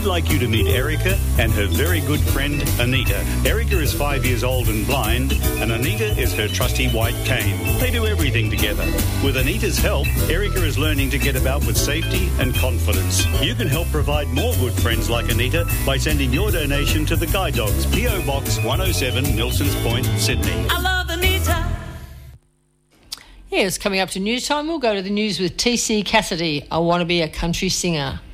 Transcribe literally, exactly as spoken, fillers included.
like you to meet Erica and her very good friend, Anita. Erica is five years old and blind, and Anita is her trusty white cane. They do everything together. With Anita's help, Erica is learning to get about with safety and confidence. You can help provide more good friends like Anita by sending your donation to the Guide Dogs, P O Box one oh seven, Nelsons Point, Sydney. I love Anita. Yeah, it's coming up to news time. We'll go to the news with T C Cassidy. I want to be a country singer.